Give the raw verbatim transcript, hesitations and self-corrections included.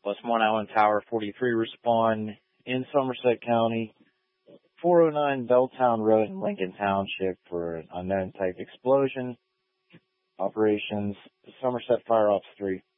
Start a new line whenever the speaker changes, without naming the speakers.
Westmont Island Tower forty-three respond in Somerset County, four oh nine Belltown Road in Lincoln Township for an unknown type explosion. Operations Somerset Fire Ops three.